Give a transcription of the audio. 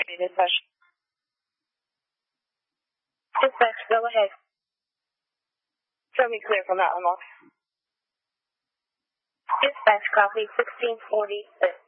Dispatch. Dispatch, go ahead. Show me clear from that one, Mark. Dispatch, copy 1646.